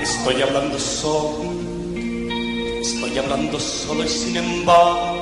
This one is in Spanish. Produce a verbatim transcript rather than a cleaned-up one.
Estoy hablando solo, estoy hablando solo y sin embargo